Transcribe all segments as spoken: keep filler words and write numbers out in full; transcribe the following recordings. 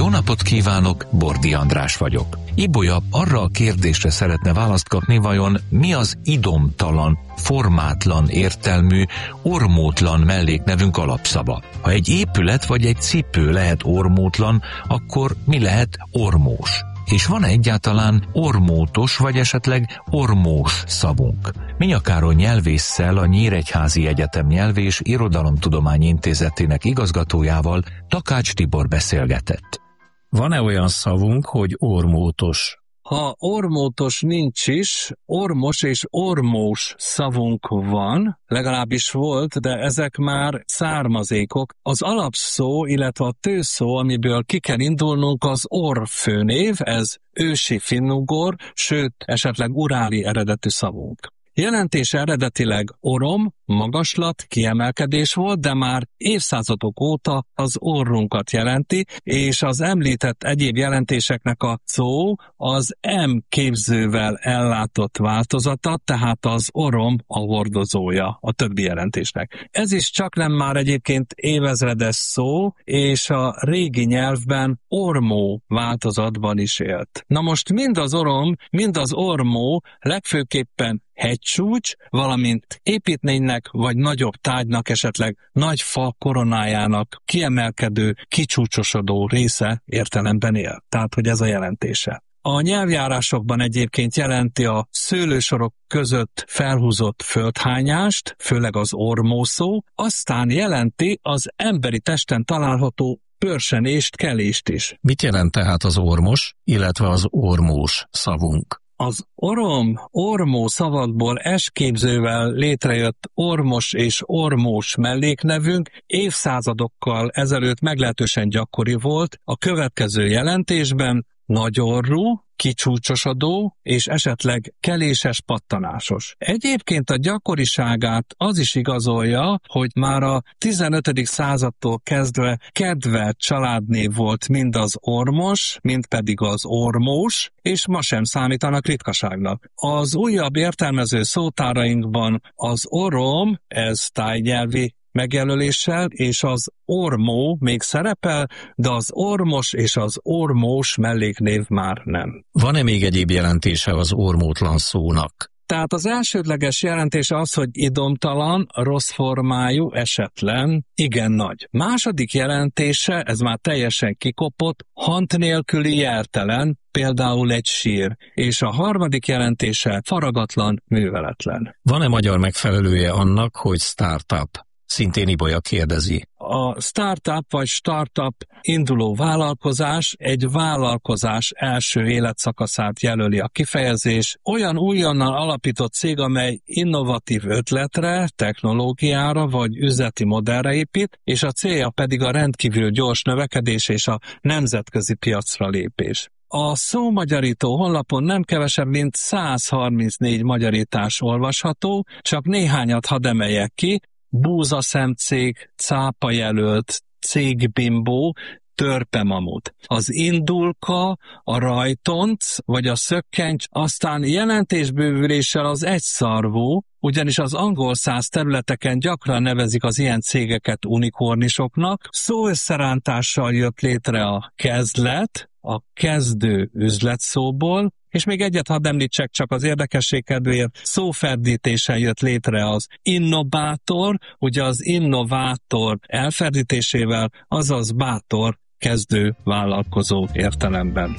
Jó napot kívánok, Bordi András vagyok. Ibolya arra a kérdésre szeretne választ kapni, vajon mi az idomtalan, formátlan értelmű, ormótlan melléknevünk alapszava. Ha egy épület vagy egy cipő lehet ormótlan, akkor mi lehet ormós? És van-e egyáltalán ormótos vagy esetleg ormós szavunk? Minyak Károly nyelvésszel, a Nyíregyházi Egyetem Nyelv- és Irodalomtudományi Intézetének igazgatójával Takács Tibor beszélgetett. Van-e olyan szavunk, hogy ormótos? Ha ormótos nincs is, ormos és ormós szavunk van, legalábbis volt, de ezek már származékok. Az alapszó, illetve a tőszó, amiből ki kell indulnunk, az orfőnév, ez ősi finnugor, sőt, esetleg uráli eredetű szavunk. Jelentése eredetileg orom, magaslat, kiemelkedés volt, de már évszázadok óta az orrunkat jelenti, és az említett egyéb jelentéseknek a szó az M képzővel ellátott változata, tehát az orom a hordozója a többi jelentésnek. Ez is csak nem már egyébként évezredes szó, és a régi nyelvben ormó változatban is élt. Na most mind az orom, mind az ormó legfőképpen hegycsúcs, valamint építménynek vagy nagyobb tárgynak, esetleg nagy fa koronájának kiemelkedő, kicsúcsosodó része értelemben él. Tehát, hogy ez a jelentése. A nyelvjárásokban egyébként jelenti a szőlősorok között felhúzott földhányást, főleg az ormószó, aztán jelenti az emberi testen található pörsenést, kelést is. Mit jelent tehát az ormos, illetve az ormós szavunk? Az orom, ormó szavakból esképzővel létrejött ormos és ormós melléknevünk évszázadokkal ezelőtt meglehetősen gyakori volt a következő jelentésben: nagyorrú, kicsúcsosodó és esetleg keléses, pattanásos. Egyébként a gyakoriságát az is igazolja, hogy már a tizenötödik századtól kezdve kedvelt családnév volt mind az ormos, mind pedig az ormós, és ma sem számítanak ritkaságnak. Az újabb értelmező szótárainkban az orom, ez tájnyelvi megjelöléssel, és az ormó még szerepel, de az ormos és az ormós melléknév már nem. Van-e még egyéb jelentése az ormótlan szónak? Tehát az elsődleges jelentése az, hogy idomtalan, rossz formájú, esetlen, igen nagy. Második jelentése, ez már teljesen kikopott, hant nélküli, jeltelen, például egy sír, és a harmadik jelentése faragatlan, műveletlen. Van-e magyar megfelelője annak, hogy startup? Szintén Ibolya kérdezi. A startup vagy startup induló vállalkozás egy vállalkozás első életszakaszát jelöli a kifejezés. Olyan újonnan alapított cég, amely innovatív ötletre, technológiára vagy üzleti modellre épít, és a célja pedig a rendkívül gyors növekedés és a nemzetközi piacra lépés. A szómagyarító honlapon nem kevesebb, mint száz harmincnégy magyarítás olvasható, csak néhányat hadd emeljek ki: búzaszemcég, cápajelölt, cégbimbó, törpemamut. Az indulka, a rajtonc vagy a szökkencs aztán jelentésbővüléssel az egyszarvú, ugyanis az angol száz területeken gyakran nevezik az ilyen cégeket unikornisoknak. Szóösszerántással jött létre a kezdlet, a kezdő üzletszóból, és még egyet hadd említsek csak az érdekesség kedvéért, szóferdítésen jött létre az innobátor, ugye az innovátor elferdítésével, azaz bátor, kezdő, vállalkozó értelemben.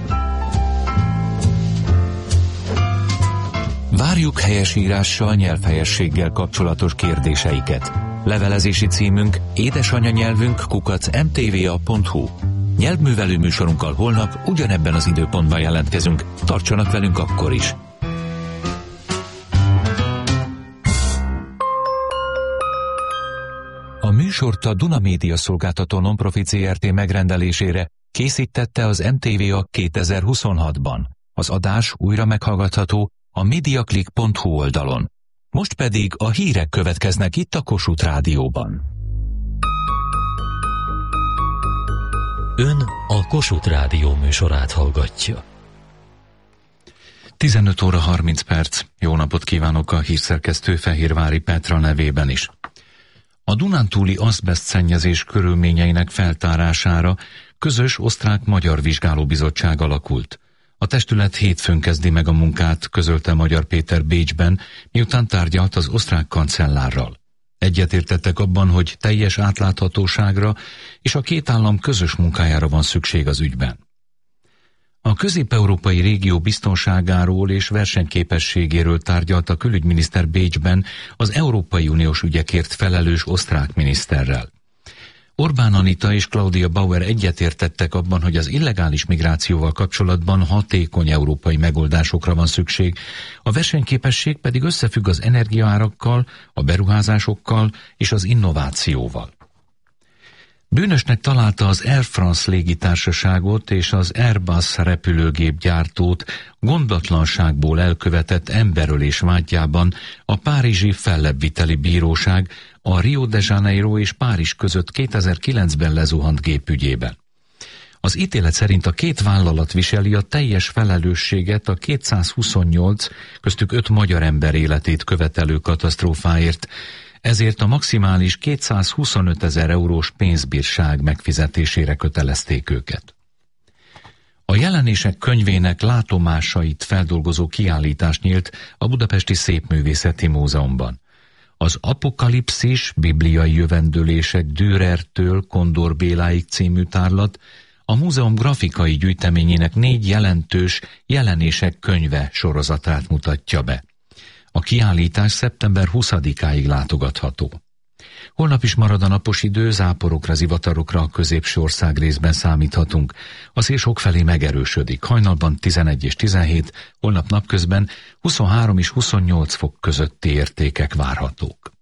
Várjuk helyesírással, nyelvhelyességgel kapcsolatos kérdéseiket. Levelezési címünk édesanyanyelvünk kukac em té vé á pont hú. Nyelvművelő műsorunkkal holnap ugyanebben az időpontban jelentkezünk. Tartsanak velünk akkor is! A műsort a Duna Média Szolgáltató Nonprofit zé er té megrendelésére készítette az em té vé á kétezer-huszonhatban. Az adás újra meghallgatható a mediaclick pont hú oldalon. Most pedig a hírek következnek itt a Kossuth Rádióban. Ön a Kossuth Rádió műsorát hallgatja. tizenöt óra harminc perc. Jó napot kívánok a hírszerkesztő Fehérvári Petra nevében is. A dunántúli azbeszt szennyezés körülményeinek feltárására közös osztrák-magyar vizsgálóbizottság alakult. A testület hétfőn kezdi meg a munkát, közölte Magyar Péter Bécsben, miután tárgyalt az osztrák kancellárral. Egyetértettek abban, hogy teljes átláthatóságra és a két állam közös munkájára van szükség az ügyben. A közép-európai régió biztonságáról és versenyképességéről tárgyalt a külügyminiszter Bécsben az Európai Uniós ügyekért felelős osztrák miniszterrel. Orbán Anita és Claudia Bauer egyetértettek abban, hogy az illegális migrációval kapcsolatban hatékony európai megoldásokra van szükség, a versenyképesség pedig összefügg az energiaárakkal, a beruházásokkal és az innovációval. Bűnösnek találta az Air France légitársaságot és az Airbus repülőgépgyártót gondatlanságból elkövetett emberölés vádjában a párizsi fellebbviteli bíróság a Rio de Janeiro és Párizs között kétezer-kilencben lezuhant gép ügyében. Az ítélet szerint a két vállalat viseli a teljes felelősséget a kétszázhuszonnyolc, köztük öt magyar ember életét követelő katasztrófáért, ezért a maximális kétszázhuszonötezer eurós pénzbírság megfizetésére kötelezték őket. A jelenések könyvének látomásait feldolgozó kiállítás nyílt a Budapesti Szépművészeti Múzeumban. Az Apokalipszis, bibliai jövendőlések Dürertől Kondor Béláig című tárlat a múzeum grafikai gyűjteményének négy jelentős jelenések könyve sorozatát mutatja be. A kiállítás szeptember huszadikáig látogatható. Holnap is marad a napos idő, záporokra, zivatarokra a középső ország részben számíthatunk. A szél sokfelé megerősödik, hajnalban tizenegy és tizenhét, holnap napközben huszonhárom és huszonnyolc fok közötti értékek várhatók.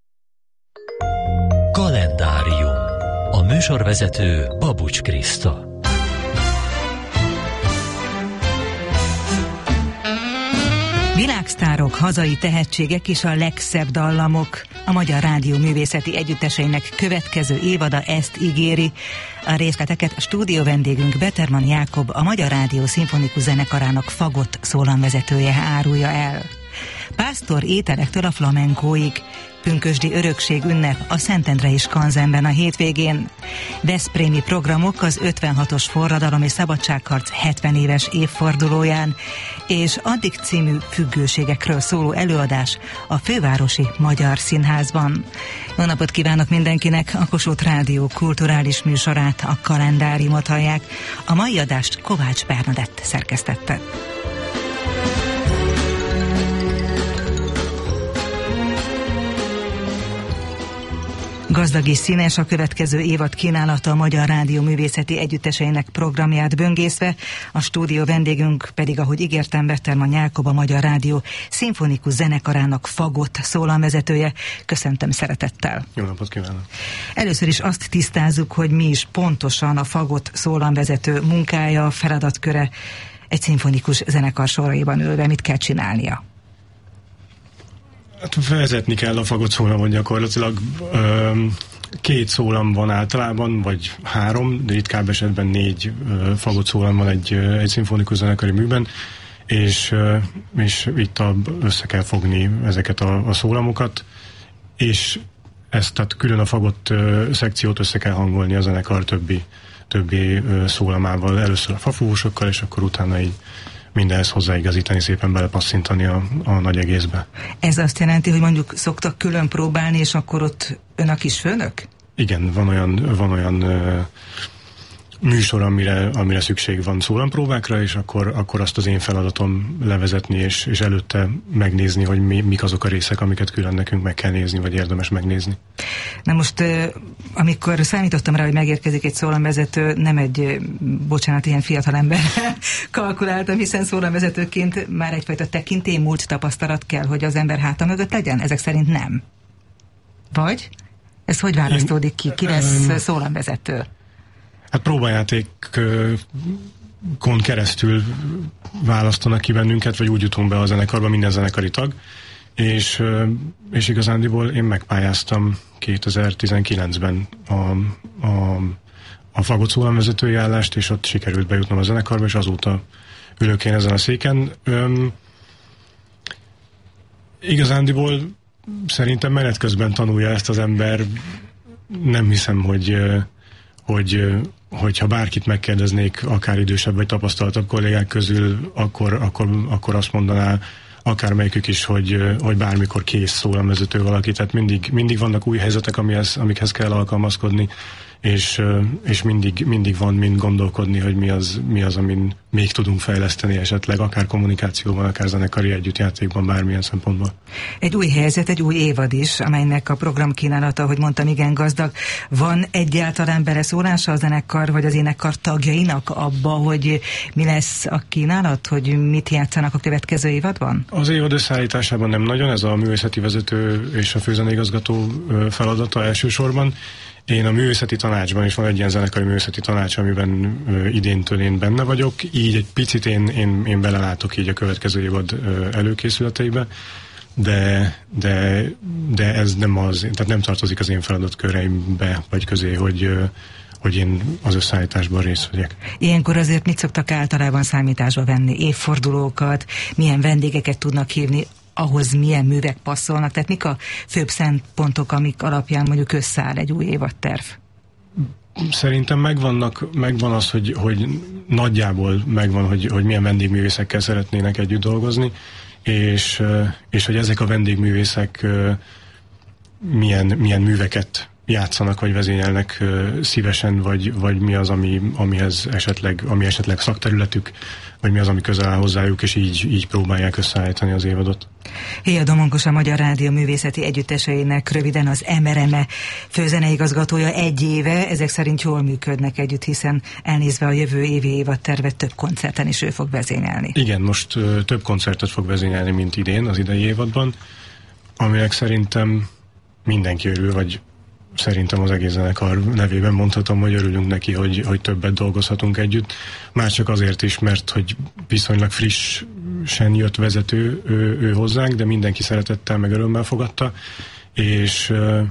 Kalendárium. A műsorvezető Babucs Kriszta. Világsztárok, hazai tehetségek és a legszebb dallamok. A Magyar Rádió művészeti együtteseinek következő évada ezt ígéri. A részleteket a stúdió vendégünk Bettermann Jákob, a Magyar Rádió szimfonikus zenekarának fagott szólamvezetője árulja el. Pásztor ételektől a flamenkóig, pünkösdi örökség ünnep a Szentendrei Skanzenben a hétvégén. Veszprémi programok az ötvenhatos forradalom és szabadságharc hetven éves évfordulóján, és addig című függőségekről szóló előadás a Fővárosi Magyar Színházban. Jó napot kívánok mindenkinek! A Kossuth Rádió kulturális műsorát, a Kalendáriumot hallják. A mai adást Kovács Bernadett szerkesztette. Gazdag és színes a következő évad kínálata a Magyar Rádió művészeti együtteseinek programját böngészve, a stúdió vendégünk pedig, ahogy ígértem, Bettermann Jákob, a Magyar Rádió szimfonikus zenekarának fagott szólamvezetője. Köszöntöm szeretettel. Jó napot kívánok! Először is azt tisztázzuk, hogy mi is pontosan a fagott szólamvezető munkája, feladatköre egy szimfonikus zenekar soraiban ülve, mit kell csinálnia? Hát vezetni kell a fagott szólamot gyakorlatilag. Ö, két szólam van általában, vagy három, de ritkább esetben négy ö, fagott szólam van egy, egy szimfonikus zenekari műben, és, ö, és itt a, össze kell fogni ezeket a, a szólamokat, és ezt, tehát külön a fagott ö, szekciót össze kell hangolni a zenekar többi, többi ö, szólamával, először a fafúvósokkal, és akkor utána így mindenhez hozzáigazítani, szépen belepasszintani a, a nagy egészbe. Ez azt jelenti, hogy mondjuk szoktak külön próbálni, és akkor ott ön a kis főnök? Igen, van olyan, van olyan ö, műsor, amire, amire szükség van szólampróbákra, és akkor, akkor azt az én feladatom levezetni, és, és előtte megnézni, hogy mi, mik azok a részek, amiket külön nekünk meg kell nézni, vagy érdemes megnézni. Na most, amikor számítottam rá, hogy megérkezik egy szólamvezető, nem egy, bocsánat, ilyen fiatalember kalkuláltam, hiszen szólamvezetőként már egyfajta tekintélymúlt tapasztalat kell, hogy az ember háta mögött legyen? Ezek szerint nem. Vagy? Ez hogy választódik ki? Ki lesz szólamvezető? Hát próbajátékon keresztül választanak ki bennünket, vagy úgy jutunk be a zenekarba, minden zenekari tag, és, és igazándiból én megpályáztam kétezer-tizenkilencben a, a, a fagott szólamvezetői állást, és ott sikerült bejutnom a zenekarba, és azóta ülök én ezen a széken. Üm, igazándiból szerintem menet közben tanulja ezt az ember, nem hiszem, hogy hogy hogyha bárkit megkérdeznék, akár idősebb vagy tapasztaltabb kollégák közül, akkor, akkor, akkor azt mondaná akármelyikük is, hogy, hogy bármikor kész szólamvezető valaki. Tehát mindig, mindig vannak új helyzetek, amihez, amikhez kell alkalmazkodni, és, és mindig, mindig van mind gondolkodni, hogy mi az, mi az, amin még tudunk fejleszteni esetleg, akár kommunikációban, akár zenekari együttjátékban, bármilyen szempontból. Egy új helyzet, egy új évad is, amelynek a programkínálata, ahogy mondtam, igen gazdag. Van egyáltalán beleszólása a zenekar, vagy az énekkar tagjainak abba, hogy mi lesz a kínálat, hogy mit játszanak a következő évadban? Az évad összeállításában nem nagyon, ez a művészeti vezető és a főzeneigazgató feladata elsősorban. Én a művészeti tanácsban is van egy ilyen zenekari művészeti tanács, amiben ö, idéntől én benne vagyok, így egy picit én, én, én belelátok így a következő évad ö, előkészületeibe, de, de, de ez nem az, tehát nem tartozik az én feladatköreimbe vagy közé, hogy, ö, hogy én az összeállításban részt vegyek. Ilyenkor azért mit szoktak általában számításba venni? Évfordulókat, milyen vendégeket tudnak hívni, ahhoz milyen művek passzolnak, tehát mik a főbb szempontok, amik alapján mondjuk összeáll egy új évadterv? Szerintem megvannak, megvan az, hogy, hogy nagyjából megvan, hogy, hogy milyen vendégművészekkel szeretnének együtt dolgozni, és, és hogy ezek a vendégművészek milyen, milyen műveket játszanak, vagy vezényelnek szívesen, vagy, vagy mi az, ami, amihez esetleg, ami esetleg szakterületük, vagy mi az, ami közel áll hozzájuk, és így, így próbálják összeállítani az évadot. Héja Domonkos, a Magyar Rádió művészeti együtteseinek röviden az em er em e főzeneigazgatója egy éve, ezek szerint jól működnek együtt, hiszen elnézve a jövő évi évadtervet több koncerten is ő fog vezényelni. Igen, most ö, több koncertet fog vezényelni, mint idén, az idei évadban, aminek szerintem mindenki örül, vagy szerintem az egész zenekar nevében mondhatom, hogy örülünk neki, hogy, hogy többet dolgozhatunk együtt. Már csak azért is, mert hogy viszonylag frissen jött vezető ő, ő hozzánk, de mindenki szeretettel meg örömmel fogadta, és,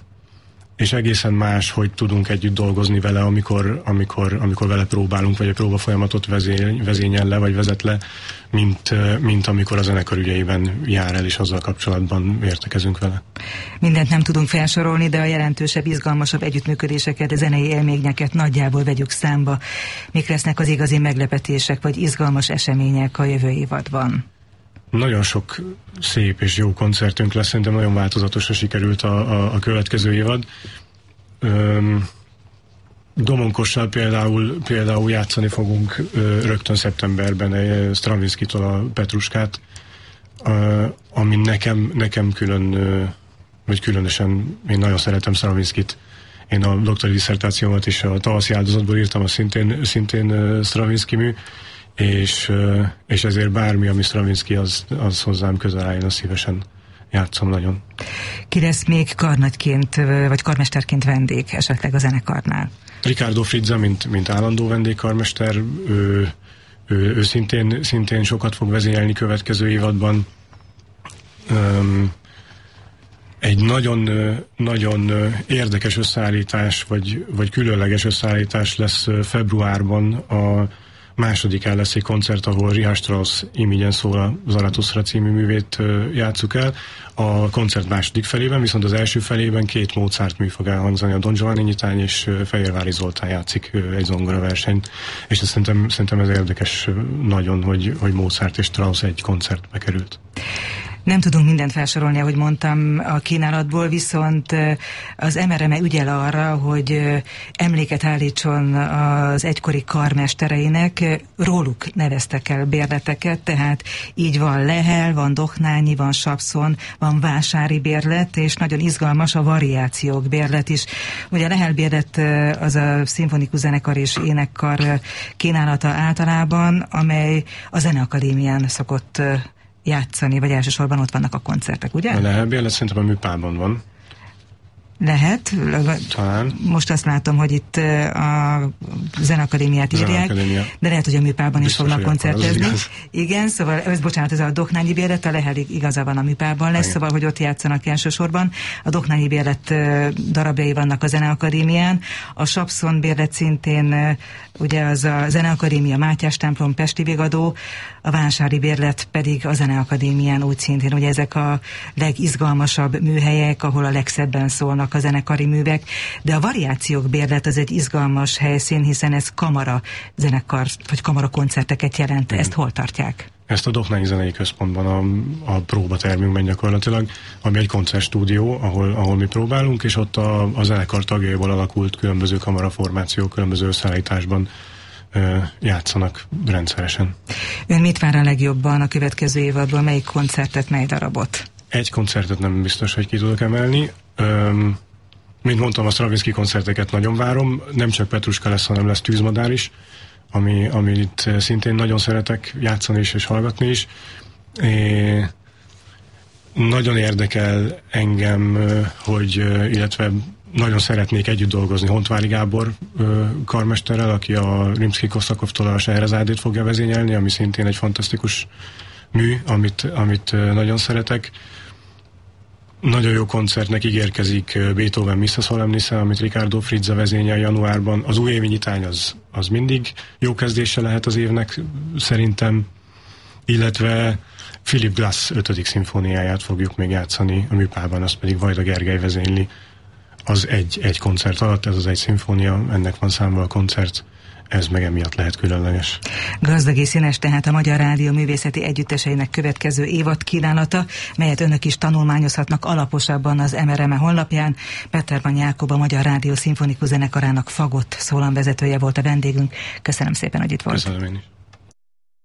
és egészen más, hogy tudunk együtt dolgozni vele, amikor, amikor, amikor vele próbálunk, vagy a próba folyamatot vezény, vezényel le, vagy vezet le, mint, mint amikor a zenekar ügyeiben jár el, és azzal kapcsolatban értekezünk vele. Mindent nem tudunk felsorolni, de a jelentősebb, izgalmasabb együttműködéseket, a zenei élményeket nagyjából vegyük számba. Mik lesznek az igazi meglepetések, vagy izgalmas események a jövő évadban? Nagyon sok szép és jó koncertünk lesz, szerintem nagyon változatosra sikerült a, a, a következő évad. Öm, Domonkossal például, például játszani fogunk ö, rögtön szeptemberben egy Stravinskitól a Petruskát, ö, ami nekem, nekem külön, ö, vagy különösen, én nagyon szeretem Stravinskit. Én a doktori disszertációmat is a Tavaszi áldozatból írtam, a szintén, szintén ö, Stravinsky mű, és, ö, és ezért bármi, ami Stravinsky, az, az hozzám közel álljon, azt szívesen játszom nagyon. Ki lesz még karnagyként, vagy karmesterként vendég esetleg a zenekarnál? Ricardo Frizza, mint, mint állandó vendégkarmester, ő, ő, ő szintén, szintén sokat fog vezényelni következő évadban. Um, egy nagyon, nagyon érdekes összeállítás, vagy, vagy különleges összeállítás lesz februárban. A másodikán lesz egy koncert, ahol Richard Strauss Imigyen szól a Zarathustra című művét játsszuk el. A koncert második felében, viszont az első felében két Mozart mű fog elhangzani, a Don Giovanni nyitány és Fehérvári Zoltán játszik egy zongora versenyt. És ez szerintem, szerintem ez érdekes nagyon, hogy, hogy Mozart és Strauss egy koncertbe került. Nem tudunk mindent felsorolni, ahogy mondtam a kínálatból, viszont az em er em e ügyel arra, hogy emléket állítson az egykori karmestereinek, róluk neveztek el bérleteket, tehát így van Lehel, van Doknányi, van Sapszon, van Vásári bérlet, és nagyon izgalmas a variációk bérlet is. Ugye a Lehel bérlet az a szimfonikus zenekar és énekkar kínálata általában, amely a Zeneakadémián szokott játszani, vagy elsősorban ott vannak a koncertek, ugye? A Lehel bérlet szerintem a Műpában van. Lehet. Talán. Most azt látom, hogy itt a Zeneakadémiát írják, de lehet, hogy a Műpában is fognak koncertezni. Igen, szóval, ez bocsánat, ez a Doknányi bérlet, a Lehel igaza van, a Műpában lesz, igen. Szóval, hogy ott játszanak elsősorban. A Doknányi bérlet darabjai vannak a Zeneakadémián. A Sapszon bérlet szintén, ugye az a Zeneakadémia Mátyás templom Pesti Vigadó, a Vásári bérlet pedig a Zeneakadémián úgy szintén, ugye ezek a legizgalmasabb műhelyek, ahol a legszebben szólnak izgalmasak a zenekari művek, de a variációk bérlet az egy izgalmas helyszín, hiszen ez kamara zenekar, vagy kamara koncerteket jelent. Ezt hol tartják? Ezt a Doknányi Zenei Központban, a, a próbatermünkben gyakorlatilag, ami egy koncertstúdió, ahol, ahol mi próbálunk, és ott a, a zenekar tagjaiból alakult különböző kamaraformációk, különböző összeállításban ö, játszanak rendszeresen. Ön mit vár a legjobban a következő évadból? Melyik koncertet, mely darabot? Egy koncertet nem biztos, hogy ki tudok emelni. Öm, mint mondtam, a Stravinsky koncerteket nagyon várom. Nem csak Petruska lesz, hanem lesz Tűzmadár is, ami, amit szintén nagyon szeretek játszani is és hallgatni is. É, nagyon érdekel engem, hogy, illetve nagyon szeretnék együtt dolgozni Hontvári Gábor karmesterrel, aki a Rimszky-Kosztakovtól a Scheherazádét fogja vezényelni, ami szintén egy fantasztikus mű, amit, amit nagyon szeretek. Nagyon jó koncertnek ígérkezik Beethoven Missa Solemnisse, amit Riccardo Frizza vezényel januárban. Az újévi nyitány az, az mindig jó kezdése lehet az évnek szerintem, illetve Philip Glass ötödik szimfóniáját fogjuk még játszani a Műpában, azt pedig Vajda Gergely vezényli. Az egy, egy koncert alatt, ez az egy szimfónia, ennek van számba a koncert, ez meg emiatt lehet különleges. Gazdag és színes tehát a Magyar Rádió művészeti együtteseinek következő évad kínálata, melyet önök is tanulmányozhatnak alaposabban az em er em e honlapján. Petermann Jákob, a Magyar Rádió szimfonikus zenekarának fagott szólamvezetője volt a vendégünk. Köszönöm szépen, hogy itt volt. Köszönöm én is.